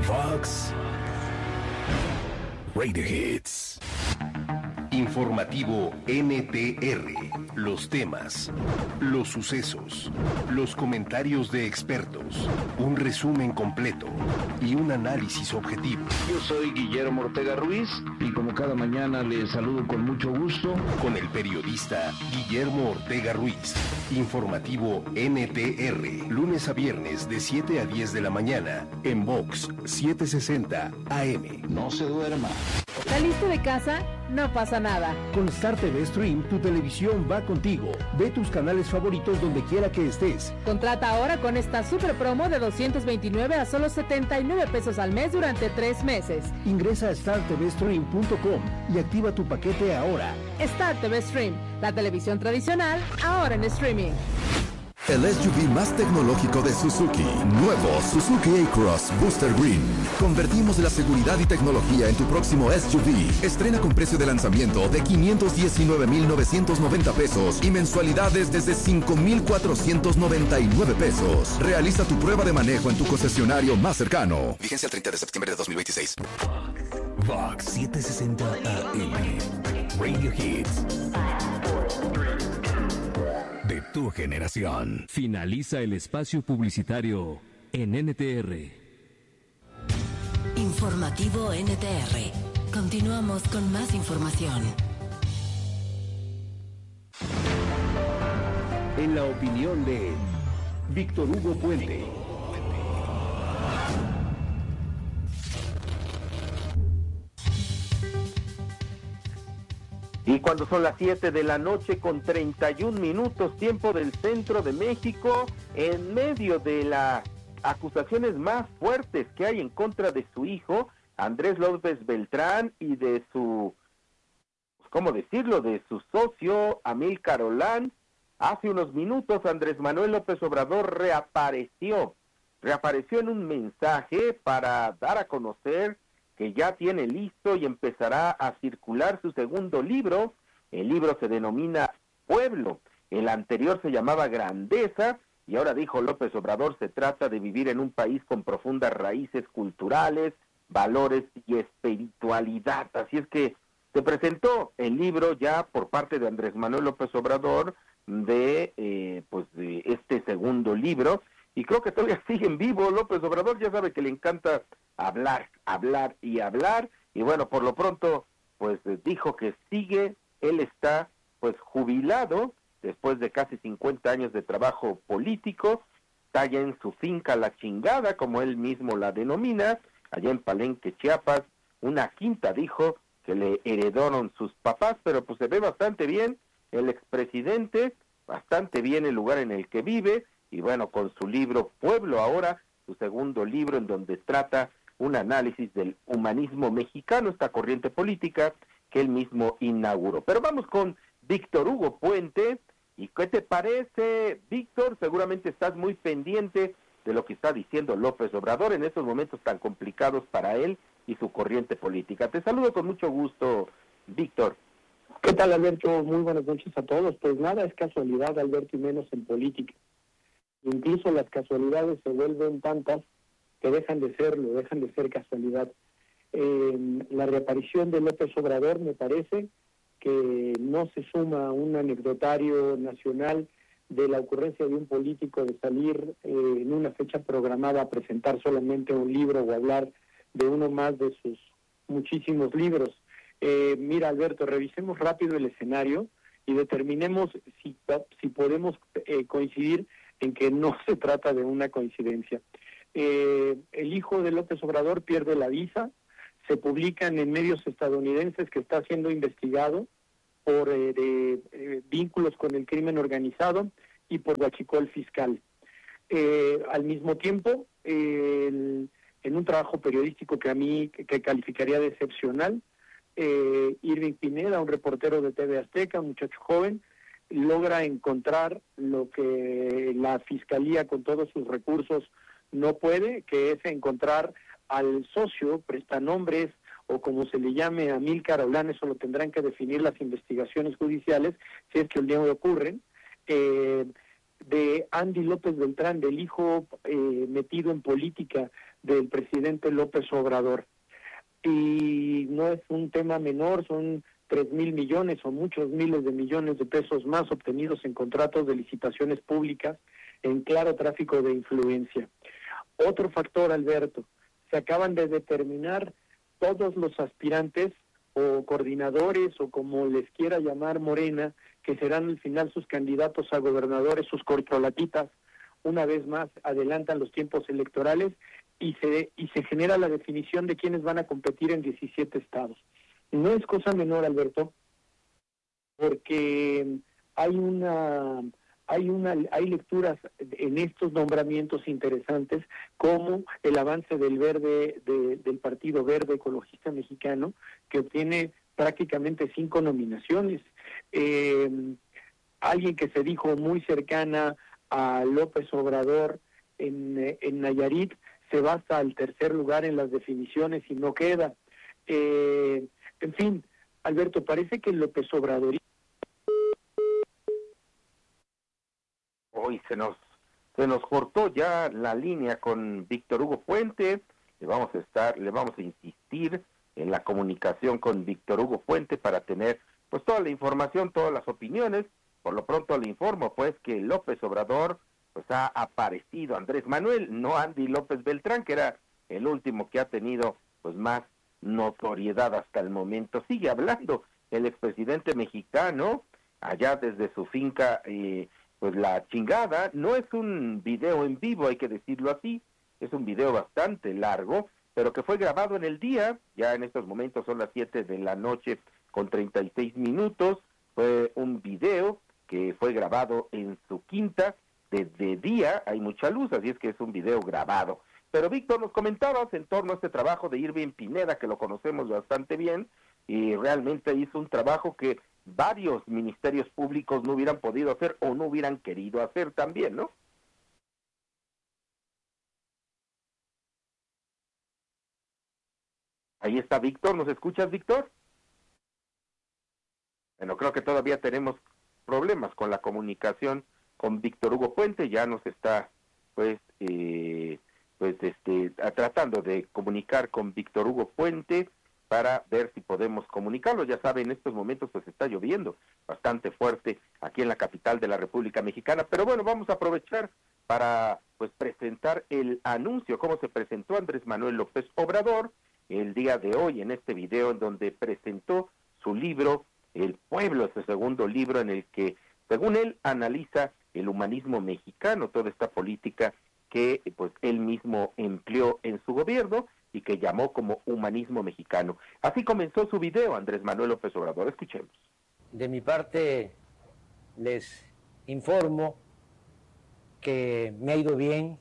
Fox Radio Hits. Informativo NTR. Los temas, los sucesos, los comentarios de expertos, un resumen completo y un análisis objetivo. Yo soy Guillermo Ortega Ruiz y como cada mañana les saludo con mucho gusto. Con el periodista Guillermo Ortega Ruiz. Informativo NTR. Lunes a viernes de 7 a 10 de la mañana en Vox 760 AM. No se duerma. ¿Saliste de casa? No pasa nada. Con Star TV Stream, tu televisión va contigo. Ve tus canales favoritos donde quiera que estés. Contrata ahora con esta super promo de 229 a solo 79 pesos al mes durante 3 meses. Ingresa a startvstream.com y activa tu paquete ahora. Star TV Stream, la televisión tradicional, ahora en streaming. El SUV más tecnológico de Suzuki. Nuevo Suzuki A-Cross Booster Green. Convertimos la seguridad y tecnología en tu próximo SUV. Estrena con precio de lanzamiento de 519,990 pesos y mensualidades desde 5,499 pesos. Realiza tu prueba de manejo en tu concesionario más cercano. Vigencia el 30 de septiembre de 2026. Vox 760 AM. Radio Hits. De tu generación. Finaliza el espacio publicitario en NTR. Informativo NTR. Continuamos con más información. En la opinión de Víctor Hugo Puente. Y cuando son las 7 de la noche con 31 minutos, tiempo del centro de México, en medio de las acusaciones más fuertes que hay en contra de su hijo, Andrés López Beltrán, y de su, ¿cómo decirlo?, de su socio, Amílcar Olán, hace unos minutos Andrés Manuel López Obrador reapareció en un mensaje para dar a conocer que ya tiene listo y empezará a circular su segundo libro. El libro se denomina Pueblo, el anterior se llamaba Grandeza, y ahora dijo López Obrador, se trata de vivir en un país con profundas raíces culturales, valores y espiritualidad. Así es que se presentó el libro ya por parte de Andrés Manuel López Obrador de este segundo libro, y creo que todavía sigue en vivo López Obrador. Ya sabe que le encanta hablar, y bueno, por lo pronto, pues dijo que sigue, él está pues jubilado, después de casi 50 años de trabajo político, está ya en su finca La Chingada, como él mismo la denomina, allá en Palenque, Chiapas, una quinta, dijo, que le heredaron sus papás, pero pues se ve bastante bien el expresidente, bastante bien el lugar en el que vive, y bueno, con su libro Pueblo ahora, su segundo libro en donde trata un análisis del humanismo mexicano, esta corriente política que él mismo inauguró. Pero vamos con Víctor Hugo Puente. ¿Y qué te parece, Víctor? Seguramente estás muy pendiente de lo que está diciendo López Obrador en estos momentos tan complicados para él y su corriente política. Te saludo con mucho gusto, Víctor. ¿Qué tal, Alberto? Muy buenas noches a todos. Pues nada es casualidad, Alberto, y menos en política. Incluso las casualidades se vuelven tantas que dejan de ser casualidad. La reaparición de López Obrador me parece que no se suma a un anecdotario nacional de la ocurrencia de un político de salir en una fecha programada a presentar solamente un libro o hablar de uno más de sus muchísimos libros. Mira, Alberto, revisemos rápido el escenario y determinemos si podemos coincidir en que no se trata de una coincidencia. El hijo de López Obrador pierde la visa, se publican en medios estadounidenses que está siendo investigado por vínculos con el crimen organizado y por huachicol fiscal. Al mismo tiempo, en un trabajo periodístico que calificaría de excepcional, Irving Pineda, un reportero de TV Azteca, un muchacho joven, logra encontrar lo que la Fiscalía con todos sus recursos no puede, que es encontrar al socio, prestanombres, o como se le llame, Amílcar Olán. Eso lo tendrán que definir las investigaciones judiciales, si es que el día de ocurren, de Andy López Beltrán, del hijo metido en política del presidente López Obrador. Y no es un tema menor, son 3,000 millones o muchos miles de millones de pesos más obtenidos en contratos de licitaciones públicas en claro tráfico de influencia. Otro factor, Alberto, se acaban de determinar todos los aspirantes o coordinadores o como les quiera llamar Morena, que serán al final sus candidatos a gobernadores, sus corcholatitas. Una vez más adelantan los tiempos electorales y se genera la definición de quiénes van a competir en 17 estados. No es cosa menor, Alberto, porque hay lecturas en estos nombramientos interesantes, como el avance del Partido Verde Ecologista Mexicano, que obtiene prácticamente 5 nominaciones. Alguien que se dijo muy cercana a López Obrador en Nayarit se va hasta el tercer lugar en las definiciones y no queda. En fin, Alberto, parece que López Obrador... Hoy se nos cortó ya la línea con Víctor Hugo Puente. Le vamos a insistir en la comunicación con Víctor Hugo Puente para tener pues toda la información, todas las opiniones. Por lo pronto le informo pues que López Obrador pues ha aparecido, Andrés Manuel, no Andy López Beltrán, que era el último que ha tenido pues más notoriedad hasta el momento. Sigue hablando el expresidente mexicano allá desde su finca pues La Chingada. No es un video en vivo, hay que decirlo así, es un video bastante largo, pero que fue grabado en el día. Ya en estos momentos son las 7 de la noche con 36 minutos, fue un video que fue grabado en su quinta, de día hay mucha luz, así es que es un video grabado. Pero Víctor, nos comentabas en torno a este trabajo de Irving Pineda, que lo conocemos bastante bien, y realmente hizo un trabajo que varios ministerios públicos no hubieran podido hacer o no hubieran querido hacer también, ¿no? Ahí está Víctor, ¿nos escuchas, Víctor? Bueno, creo que todavía tenemos problemas con la comunicación con Víctor Hugo Puente, ya nos está tratando de comunicar con Víctor Hugo Puente para ver si podemos comunicarlo. Ya saben, en estos momentos pues está lloviendo bastante fuerte aquí en la capital de la República Mexicana, pero bueno, vamos a aprovechar para pues presentar el anuncio, cómo se presentó Andrés Manuel López Obrador el día de hoy en este video en donde presentó su libro El Pueblo, este segundo libro en el que, según él, analiza el humanismo mexicano, toda esta política que pues él mismo empleó en su gobierno y que llamó como humanismo mexicano. Así comenzó su video Andrés Manuel López Obrador. Escuchemos. De mi parte, les informo que me ha ido bien,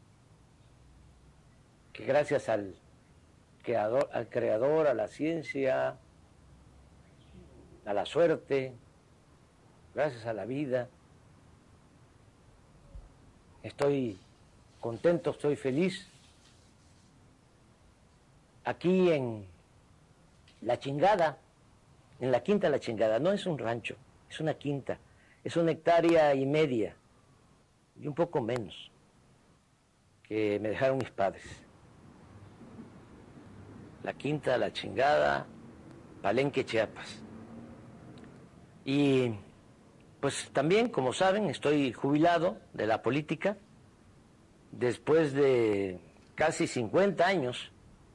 que gracias al creador, a la ciencia, a la suerte, gracias a la vida, estoy contento, estoy feliz. Aquí en La Chingada, en la Quinta La Chingada, no es un rancho, es una quinta, es 1,5 hectáreas y un poco menos que me dejaron mis padres. La Quinta La Chingada, Palenque, Chiapas. Y pues también, como saben, estoy jubilado de la política después de casi 50 años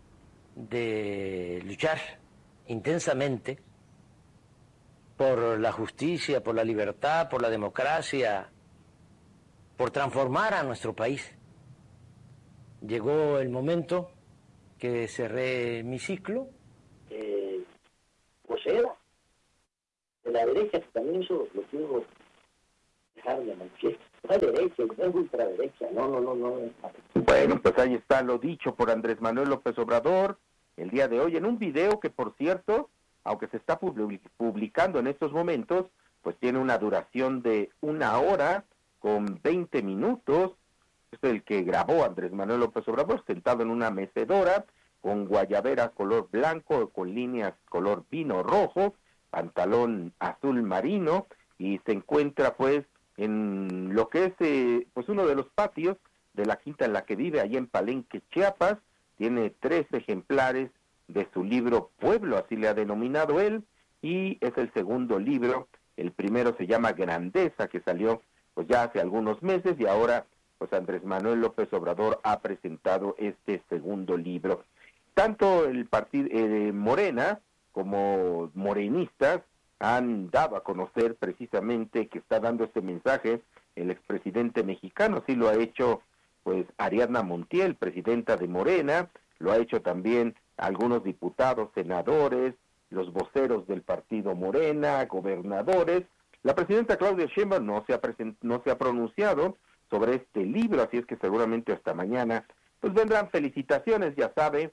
de luchar intensamente por la justicia, por la libertad, por la democracia, por transformar a nuestro país. Llegó el momento que cerré mi ciclo. Pues era de la derecha, que también eso lo quiero dejar de manifiesto. No es derecha, no es ultraderecha, no. Bueno, pues ahí está lo dicho por Andrés Manuel López Obrador el día de hoy en un video que, por cierto, aunque se está publicando en estos momentos, pues tiene una duración de 1 hora con 20 minutos. Es el que grabó Andrés Manuel López Obrador sentado en una mecedora con guayabera color blanco, con líneas color vino rojo, pantalón azul marino, y se encuentra pues en lo que es pues uno de los patios de la quinta en la que vive, allí en Palenque, Chiapas. Tiene 3 ejemplares de su libro Pueblo, así le ha denominado él, y es el segundo libro. El primero se llama Grandeza, que salió pues ya hace algunos meses, y ahora pues Andrés Manuel López Obrador ha presentado este segundo libro. Tanto el partido Morena como morenistas han dado a conocer precisamente que está dando este mensaje el expresidente mexicano. Así lo ha hecho pues Ariadna Montiel, presidenta de Morena, lo ha hecho también algunos diputados, senadores, los voceros del partido Morena, gobernadores. La presidenta Claudia Sheinbaum no se ha pronunciado sobre este libro, así es que seguramente hasta mañana pues vendrán felicitaciones, ya sabe,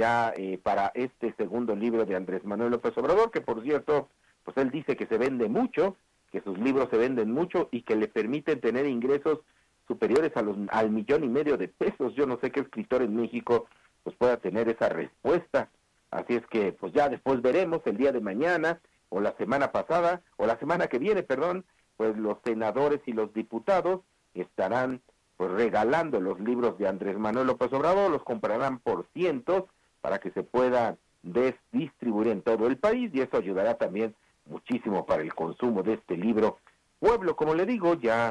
para este segundo libro de Andrés Manuel López Obrador, que por cierto, pues él dice que se vende mucho, que sus libros se venden mucho y que le permiten tener ingresos superiores al 1.5 millones de pesos. Yo no sé qué escritor en México pues pueda tener esa respuesta. Así es que pues ya después veremos el día de mañana o la semana pasada o la semana que viene, pues los senadores y los diputados estarán pues regalando los libros de Andrés Manuel López Obrador, los comprarán por cientos para que se pueda distribuir en todo el país, y eso ayudará también muchísimo para el consumo de este libro Pueblo. Como le digo, ya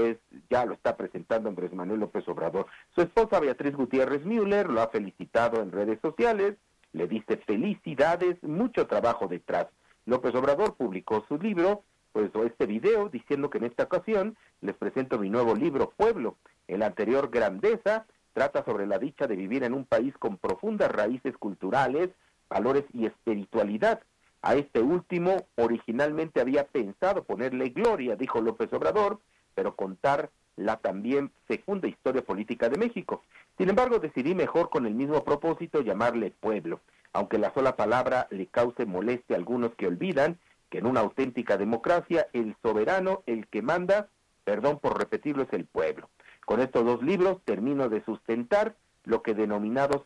lo está presentando Andrés Manuel López Obrador. Su esposa Beatriz Gutiérrez Müller lo ha felicitado en redes sociales, le dice felicidades, mucho trabajo detrás. López Obrador publicó su libro, este video, diciendo que en esta ocasión les presento mi nuevo libro Pueblo. El anterior, Grandeza, trata sobre la dicha de vivir en un país con profundas raíces culturales, valores y espiritualidad. A este último originalmente había pensado ponerle Gloria, dijo López Obrador, pero contar la también fecunda historia política de México. Sin embargo, decidí mejor con el mismo propósito llamarle Pueblo, aunque la sola palabra le cause molestia a algunos que olvidan que en una auténtica democracia el soberano, el que manda, perdón por repetirlo, es el pueblo. Con estos 2 libros termino de sustentar lo que denominamos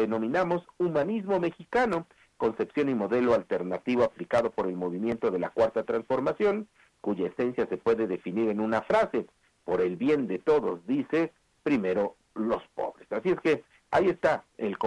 humanismo mexicano, concepción y modelo alternativo aplicado por el movimiento de la Cuarta Transformación, cuya esencia se puede definir en una frase: por el bien de todos, dice, primero los pobres. Así es que ahí está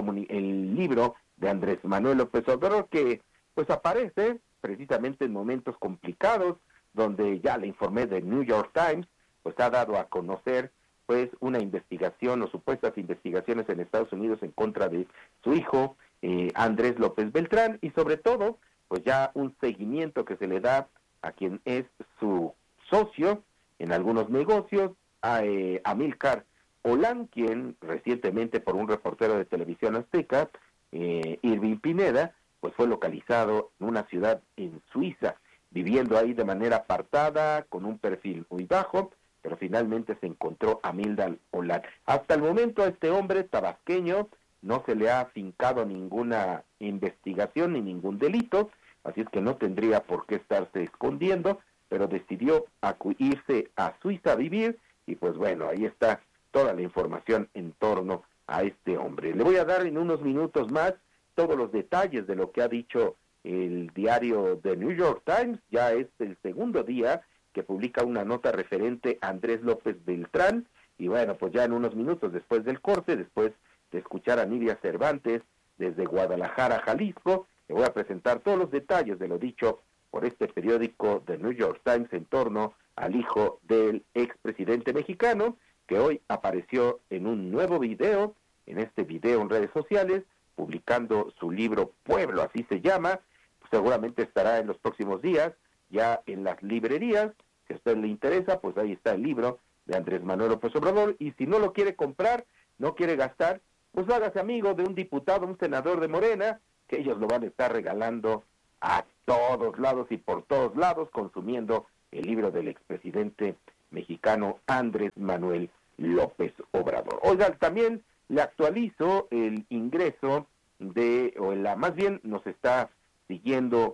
el libro de Andrés Manuel López Obrador, que pues aparece precisamente en momentos complicados, donde ya le informé de New York Times, pues ha dado a conocer pues una investigación o supuestas investigaciones en Estados Unidos en contra de su hijo, Andrés López Beltrán, y sobre todo pues ya un seguimiento que se le da a quien es su socio en algunos negocios, a Amílcar Olán, quien recientemente por un reportero de Televisión Azteca, Irving Pineda, pues fue localizado en una ciudad en Suiza, viviendo ahí de manera apartada, con un perfil muy bajo, pero finalmente se encontró Amílcar Olán. Hasta el momento a este hombre tabasqueño no se le ha afincado ninguna investigación ni ningún delito, así es que no tendría por qué estarse escondiendo, pero decidió irse a Suiza a vivir, y pues bueno, ahí está toda la información en torno a este hombre. Le voy a dar en unos minutos más todos los detalles de lo que ha dicho el diario The New York Times. Ya es el segundo día que publica una nota referente a Andrés López Beltrán, y bueno, pues ya en unos minutos después del corte, después de escuchar a Nidia Cervantes desde Guadalajara, Jalisco, le voy a presentar todos los detalles de lo dicho por este periódico The New York Times en torno al hijo del expresidente mexicano, que hoy apareció en un nuevo video, en este video en redes sociales, publicando su libro Pueblo, así se llama. Pues seguramente estará en los próximos días ya en las librerías. Si a usted le interesa, pues ahí está el libro de Andrés Manuel López Obrador, y si no lo quiere comprar, no quiere gastar, pues hágase amigo de un diputado, un senador de Morena, que ellos lo van a estar regalando a todos lados y por todos lados, consumiendo el libro del expresidente mexicano Andrés Manuel López Obrador. Oigan, también le actualizo el ingreso más bien nos está siguiendo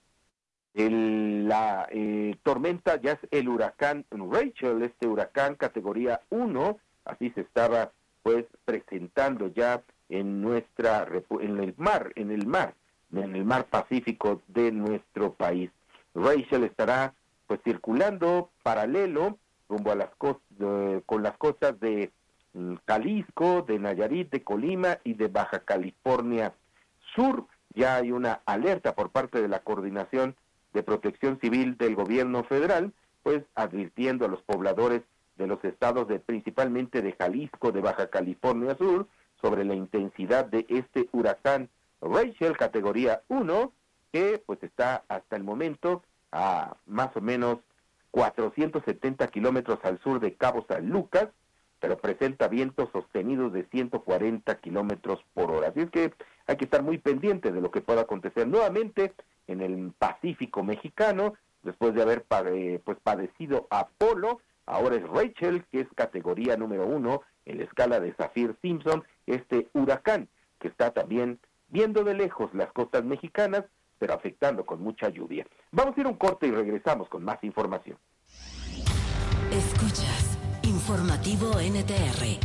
la tormenta, ya es el huracán Rachel, este huracán categoría 1, así se estaba pues presentando ya en el mar Pacífico de nuestro país. Rachel estará pues circulando paralelo rumbo a con las costas de Jalisco, de Nayarit, de Colima y de Baja California Sur. Ya hay una alerta por parte de la Coordinación de Protección Civil del Gobierno Federal, pues advirtiendo a los pobladores de los estados principalmente de Jalisco, de Baja California Sur, sobre la intensidad de este huracán Rachel, categoría 1, que pues está hasta el momento a más o menos 470 kilómetros al sur de Cabo San Lucas, pero presenta vientos sostenidos de 140 kilómetros por hora. Así es que hay que estar muy pendiente de lo que pueda acontecer nuevamente en el Pacífico mexicano, después de haber padecido Apolo. Ahora es Rachel, que es categoría número 1 en la escala de Saffir-Simpson, este huracán que está también viendo de lejos las costas mexicanas, pero afectando con mucha lluvia. Vamos a ir a un corte y regresamos con más información. Escuchas Informativo NTR.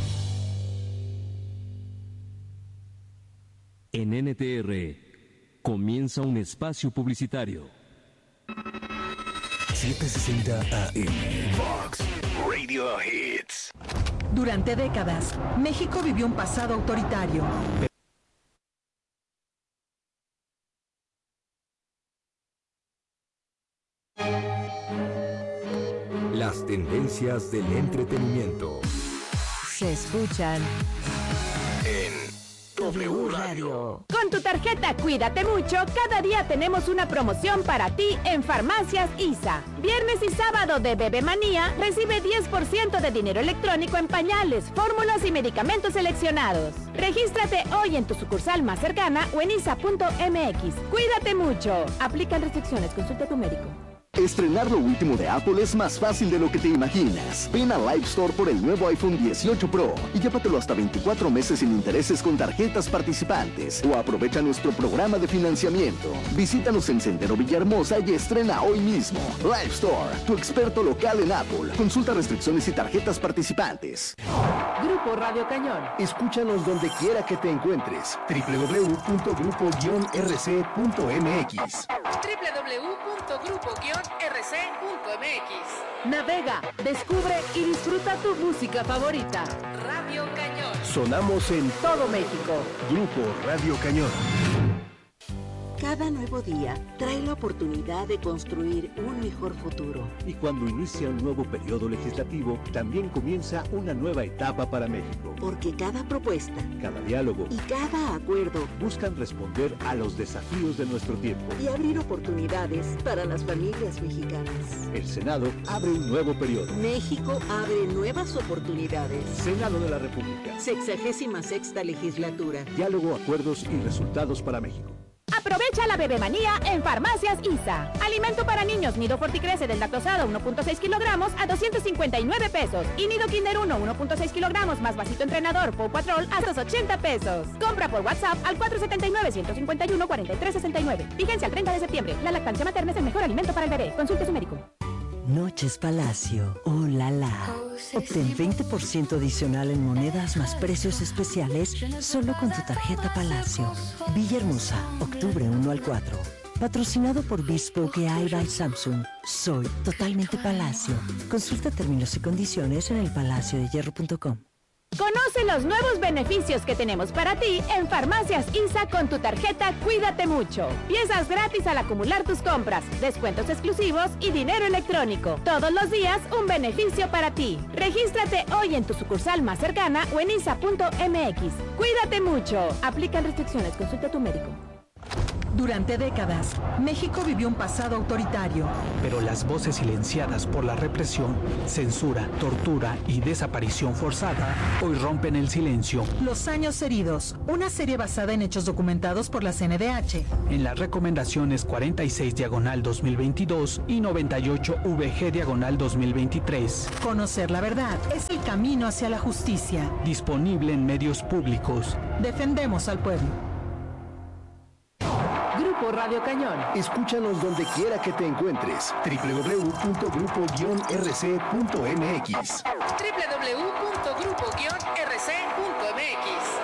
En NTR comienza un espacio publicitario. 760 AM Vox Radio Hits. Durante décadas, México vivió un pasado autoritario. Las tendencias del entretenimiento Se escuchan en W Radio. Con tu tarjeta Cuídate Mucho, cada día tenemos una promoción para ti en Farmacias ISA. Viernes y sábado de Bebe Manía, recibe 10% de dinero electrónico en pañales, fórmulas y medicamentos seleccionados. Regístrate hoy en tu sucursal más cercana o en isa.mx. Cuídate mucho. Aplican restricciones. Consulta a tu médico. Estrenar lo último de Apple es más fácil de lo que te imaginas. Ven a Live Store por el nuevo iPhone 18 Pro y llévatelo hasta 24 meses sin intereses con tarjetas participantes o aprovecha nuestro programa de financiamiento. Visítanos en Sendero Villahermosa y estrena hoy mismo. Live Store, tu experto local en Apple. Consulta restricciones y tarjetas participantes. Grupo Radio Cañón. Escúchanos donde quiera que te encuentres. www.grupo-rc.mx. www.grupo-rc.mx. Navega, descubre y disfruta tu música favorita. Radio Cañón. Sonamos en todo México. Grupo Radio Cañón. Cada nuevo día trae la oportunidad de construir un mejor futuro. Y cuando inicia un nuevo periodo legislativo, también comienza una nueva etapa para México. Porque cada propuesta, cada diálogo y cada acuerdo buscan responder a los desafíos de nuestro tiempo y abrir oportunidades para las familias mexicanas. El Senado abre un nuevo periodo. México abre nuevas oportunidades. Senado de la República. 66ª legislatura. Diálogo, acuerdos y resultados para México. Aprovecha la bebemanía en Farmacias ISA. Alimento para niños Nido Forticrece deslactosado 1.6 kilogramos a 259 pesos. Y Nido Kinder 1 1.6 kilogramos más vasito entrenador Paw Patrol a 280 pesos. Compra por WhatsApp al 479-151-4369. Vigencia al 30 de septiembre. La lactancia materna es el mejor alimento para el bebé. Consulte a su médico. Noches Palacio. ¡Oh, la la! Obtén 20% adicional en monedas más precios especiales solo con tu tarjeta Palacio. Villahermosa, octubre 1 al 4. Patrocinado por Bespoke AI by Samsung. Soy totalmente Palacio. Consulta términos y condiciones en elpalaciodehierro.com. Conoce los nuevos beneficios que tenemos para ti en Farmacias ISA con tu tarjeta Cuídate Mucho. Piezas gratis al acumular tus compras, descuentos exclusivos y dinero electrónico. Todos los días un beneficio para ti. Regístrate hoy en tu sucursal más cercana o en isa.mx. Cuídate mucho. Aplican restricciones. Consulta a tu médico. Durante décadas, México vivió un pasado autoritario. Pero las voces silenciadas por la represión, censura, tortura y desaparición forzada hoy rompen el silencio. Los años heridos, una serie basada en hechos documentados por la CNDH. En las recomendaciones 46/2022 y 98-VG/2023. Conocer la verdad es el camino hacia la justicia. Disponible en medios públicos. Defendemos al pueblo. Grupo Radio Cañón. Escúchanos donde quiera que te encuentres. www.grupo-rc.mx. www.grupo-rc.mx.